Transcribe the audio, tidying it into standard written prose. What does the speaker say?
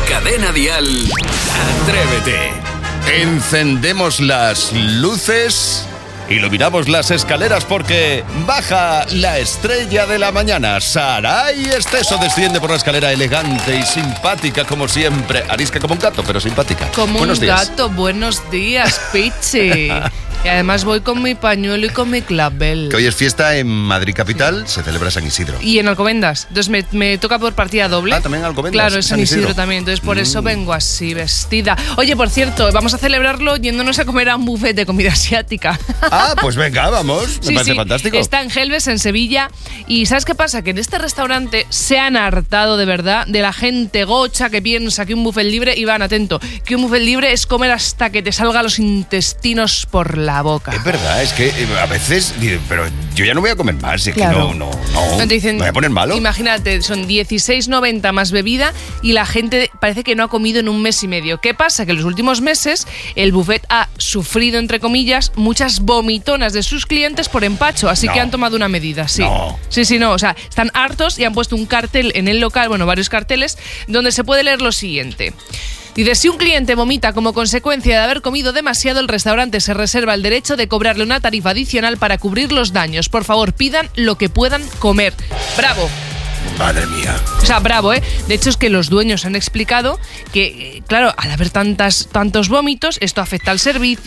Cadena Dial, Atrévete. Encendemos las luces, iluminamos las escaleras porque baja la estrella de la mañana. Saray Esteso desciende por la escalera elegante y simpática como siempre. Arisca como un gato, pero simpática. Como buenos un días. gato, buenos días, Pichi. Y además voy con mi pañuelo y con mi clavel. Que hoy es fiesta en Madrid capital, se celebra San Isidro. Y en Alcobendas. Entonces me toca por partida doble. Ah, también en Alcobendas. Claro, es San Isidro también. Entonces por eso vengo así, vestida. Oye, por cierto, vamos a celebrarlo yéndonos a comer a un buffet de comida asiática. Ah, pues venga, vamos. Me parece fantástico. Está en Gelbes, en Sevilla. Y ¿sabes qué pasa? Que en este restaurante se han hartado de verdad de la gente gocha que piensa que un buffet libre, y van atento, que un buffet libre es comer hasta que te salgan los intestinos por la boca. Es verdad, es que a veces, pero yo ya no voy a comer más, es Claro. que no Te dicen, me voy a poner malo. Imagínate, son 16,90 más bebida y la gente parece que no ha comido en un mes y medio. ¿Qué pasa? Que en los últimos meses el buffet ha sufrido, entre comillas, muchas vomitonas de sus clientes por empacho, así que han tomado una medida, sí. No. Sí, no, o sea, están hartos y han puesto un cartel en el local, bueno, varios carteles, donde se puede leer lo siguiente. Dice, si un cliente vomita como consecuencia de haber comido demasiado, el restaurante se reserva el derecho de cobrarle una tarifa adicional para cubrir los daños. Por favor, pidan lo que puedan comer. ¡Bravo! Madre mía. O sea, bravo, ¿eh? De hecho, es que los dueños han explicado que, claro, al haber tantos vómitos, esto afecta al servicio.